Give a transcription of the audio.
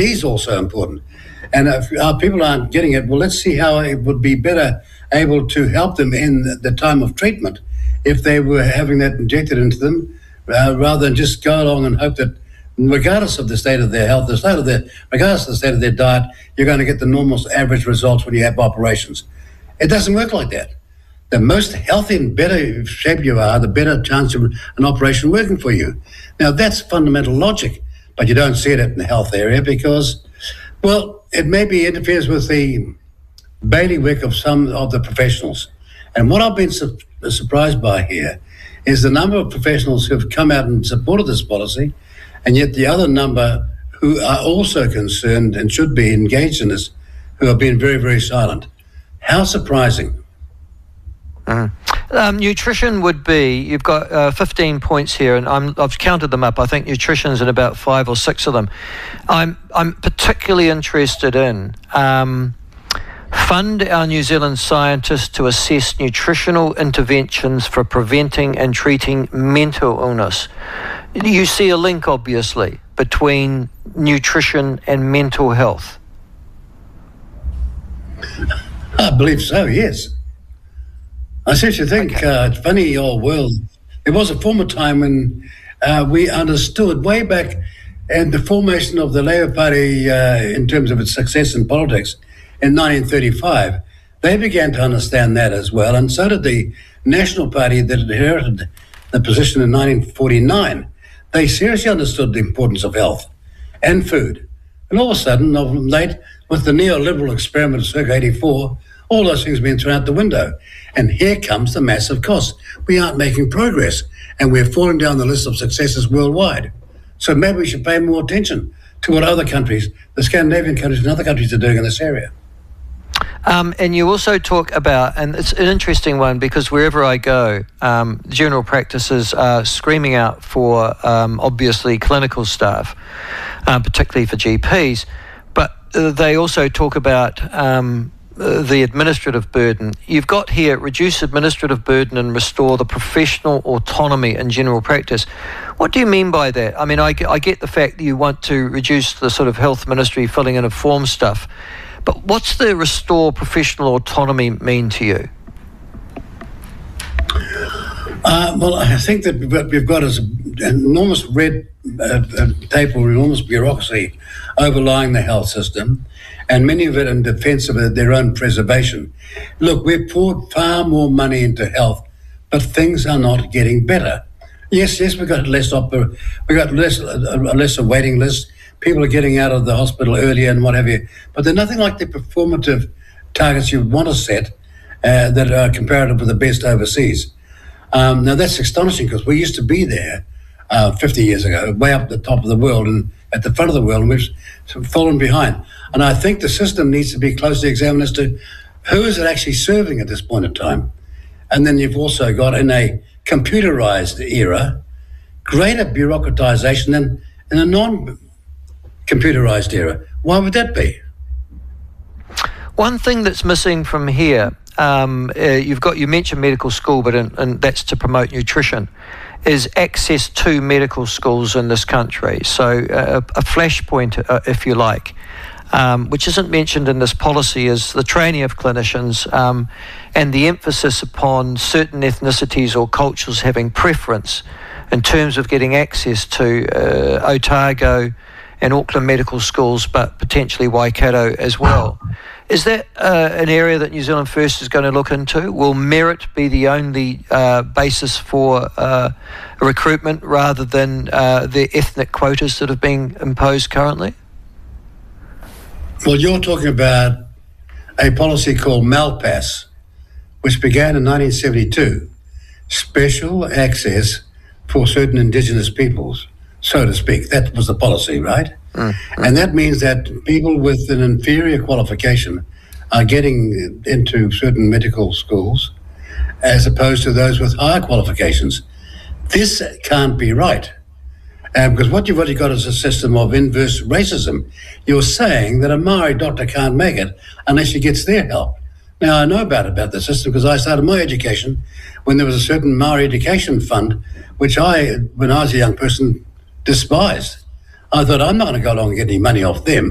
D is also important. And if our people aren't getting it, well, let's see how it would be better able to help them in the time of treatment if they were having that injected into them, rather than just go along and hope that regardless of the state of their health, regardless of the state of their diet, you're going to get the normal average results when you have operations. It doesn't work like that. The most healthy and better shape you are, the better chance of an operation working for you. Now, that's fundamental logic, but you don't see it in the health area because, well, it maybe interferes with the bailiwick of some of the professionals. And what I've been surprised by here is the number of professionals who have come out and supported this policy, and yet the other number who are also concerned and should be engaged in this, who have been very, very silent. How surprising. Nutrition would be, you've got 15 points here, and I've counted them up. I think nutrition's in about 5 or 6 of them. I'm particularly interested in fund our New Zealand scientists to assess nutritional interventions for preventing and treating mental illness. You see a link, obviously, between nutrition and mental health. I believe so, yes. I seriously think it's funny, old world. There was a former time when we understood way back in the formation of the Labour Party in terms of its success in politics in 1935. They began to understand that as well, and so did the National Party that inherited the position in 1949. They seriously understood the importance of health and food. And all of a sudden, of late, with the neoliberal experiment of circa 84, all those things have been thrown out the window. And here comes the massive cost. We aren't making progress, and we're falling down the list of successes worldwide. So maybe we should pay more attention to what other countries, the Scandinavian countries and other countries, are doing in this area. And you also talk about, and it's an interesting one because wherever I go, general practices are screaming out for, obviously, clinical staff, particularly for GPs, but they also talk about the administrative burden. You've got here, reduce administrative burden and restore the professional autonomy in general practice. What do you mean by that? I mean, I get the fact that you want to reduce the sort of health ministry filling in of form stuff, but what's the restore professional autonomy mean to you? Well, I think that we've got an enormous red tape or enormous bureaucracy overlying the health system, and many of it in defence of their own preservation. Look, we've poured far more money into health, but things are not getting better. Yes, we've got a lesser waiting list. People are getting out of the hospital earlier and what have you, but they're nothing like the performative targets you want to set that are comparative with the best overseas. Now, that's astonishing because we used to be there 50 years ago, way up the top of the world and at the front of the world, and we've fallen behind. And I think the system needs to be closely examined as to who is it actually serving at this point in time. And then you've also got, in a computerized era, greater bureaucratization than in a non-computerized era. Why would that be? One thing that's missing from here, you mentioned medical school, but and that's to promote nutrition, is access to medical schools in this country. So a flashpoint, if you like, which isn't mentioned in this policy, is the training of clinicians and the emphasis upon certain ethnicities or cultures having preference in terms of getting access to Otago and Auckland medical schools, but potentially Waikato as well. Is that an area that New Zealand First is going to look into? Will merit be the only basis for recruitment rather than the ethnic quotas that have been imposed currently? Well, you're talking about a policy called Malpass, which began in 1972. Special access for certain Indigenous peoples, so to speak. That was the policy, right? Mm-hmm. And that means that people with an inferior qualification are getting into certain medical schools as opposed to those with higher qualifications. This can't be right. Because what you've already got is a system of inverse racism. You're saying that a Maori doctor can't make it unless she gets their help. Now, I know about the system because I started my education when there was a certain Maori education fund, which when I was a young person, despised. I thought, I'm not going to go along and get any money off them.